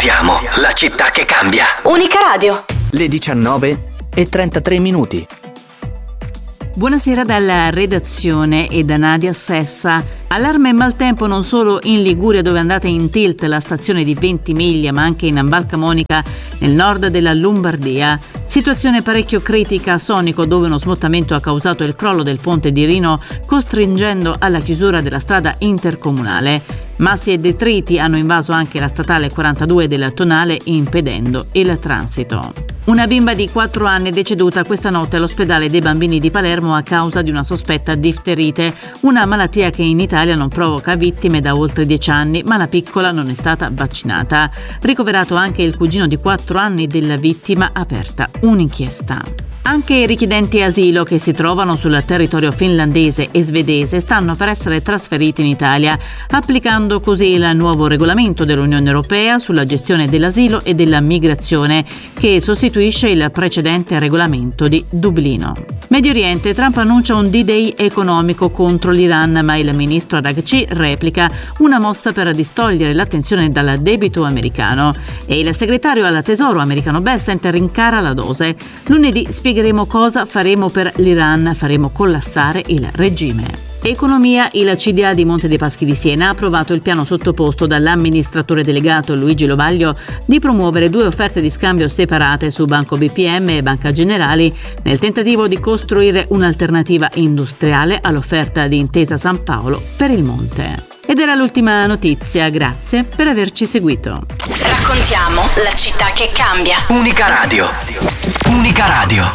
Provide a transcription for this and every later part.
Raccontiamo la città che cambia. Unica Radio. Le 19:33. Buonasera dalla redazione e da Nadia Sessa. Allarme e maltempo non solo in Liguria, dove è andata in tilt la stazione di Ventimiglia, ma anche in Val Camonica nel nord della Lombardia. Situazione parecchio critica a Sonico, dove uno smottamento ha causato il crollo del ponte di Rino, costringendo alla chiusura della strada intercomunale. Massi e detriti hanno invaso anche la statale 42 della Tonale, impedendo il transito. Una bimba di 4 anni è deceduta questa notte all'ospedale dei bambini di Palermo a causa di una sospetta difterite, una malattia che in Italia non provoca vittime da oltre 10 anni, ma la piccola non è stata vaccinata. Ricoverato anche il cugino di 4 anni della vittima, aperta un'inchiesta. Anche i richiedenti asilo che si trovano sul territorio finlandese e svedese stanno per essere trasferiti in Italia, applicando così il nuovo regolamento dell'Unione Europea sulla gestione dell'asilo e della migrazione, che sostituisce il precedente regolamento di Dublino. Medio Oriente, Trump annuncia un D-Day economico contro l'Iran, ma il ministro Araghchi replica una mossa per distogliere l'attenzione dal debito americano. E il segretario al Tesoro americano Bessent rincara la dose. Lunedì spiegheremo cosa faremo per l'Iran, faremo collassare il regime. Economia, il CDA di Monte dei Paschi di Siena ha approvato il piano sottoposto dall'amministratore delegato Luigi Lovaglio di promuovere 2 offerte di scambio separate su Banco BPM e Banca Generali nel tentativo di costruire un'alternativa industriale all'offerta di Intesa San Paolo per il Monte. Ed era l'ultima notizia, grazie per averci seguito. Raccontiamo la città che cambia. Unica Radio. Unica Radio.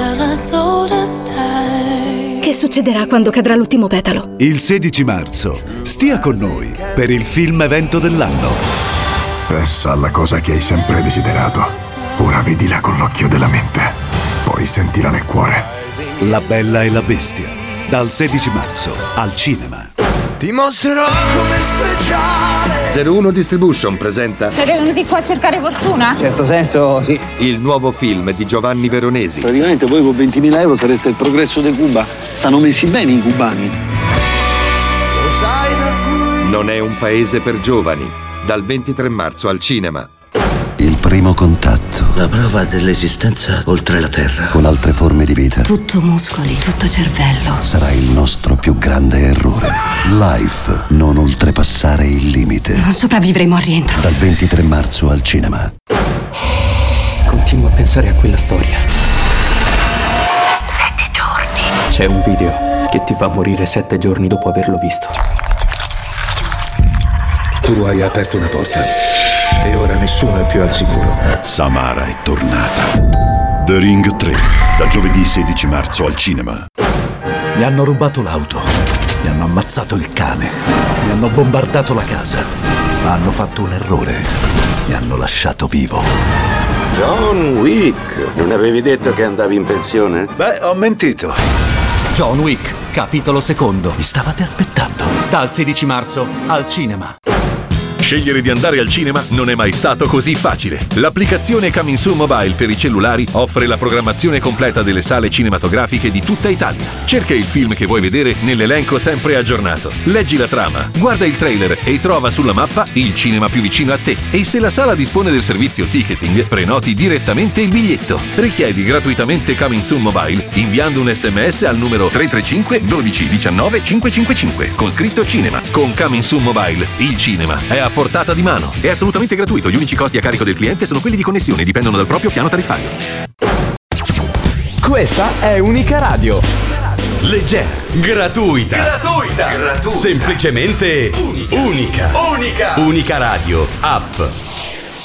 Che succederà quando cadrà l'ultimo petalo? Il 16 marzo, stia con noi per il film evento dell'anno. Pensa alla cosa che hai sempre desiderato. Ora vedila con l'occhio della mente. Poi sentila nel cuore. La Bella e la Bestia. Dal 16 marzo al cinema. Ti mostrerò come speciale. 01 Distribution presenta. Siete venuti qua a cercare fortuna? In certo senso, sì. Il nuovo film di Giovanni Veronesi. Praticamente voi con 20.000 euro sareste il progresso di Cuba. Stanno messi bene i cubani. Lo sai da cui. Non è un paese per giovani. Dal 23 marzo al cinema. Il primo contatto. La prova dell'esistenza oltre la terra. Con altre forme di vita. Tutto muscoli, tutto cervello. Sarà il nostro più grande errore. Life, non oltrepassare il limite. Non sopravvivremo al rientro. Dal 23 marzo al cinema. Continuo a pensare a quella storia. 7 giorni. C'è un video che ti fa morire 7 giorni dopo averlo visto. Tu hai aperto una porta e ora nessuno è più al sicuro. Samara è tornata. The Ring 3, da giovedì 16 marzo al cinema. Mi hanno rubato l'auto. Mi hanno ammazzato il cane. Mi hanno bombardato la casa. Ma hanno fatto un errore. Mi hanno lasciato vivo. John Wick, non avevi detto che andavi in pensione? Beh, ho mentito. John Wick, capitolo 2. Mi stavate aspettando. Dal 16 marzo al cinema. Scegliere di andare al cinema non è mai stato così facile. L'applicazione Coming Soon Mobile per i cellulari offre la programmazione completa delle sale cinematografiche di tutta Italia. Cerca il film che vuoi vedere nell'elenco sempre aggiornato. Leggi la trama, guarda il trailer e trova sulla mappa il cinema più vicino a te. E se la sala dispone del servizio ticketing, prenoti direttamente il biglietto. Richiedi gratuitamente Coming Soon Mobile inviando un SMS al numero 335 12 19 555 con scritto cinema. Con Coming Soon Mobile il cinema è a portata di mano. È assolutamente gratuito. Gli unici costi a carico del cliente sono quelli di connessione e dipendono dal proprio piano tariffario. Questa è Unica Radio. Leggera, gratuita, semplicemente unica. Unica Radio, app.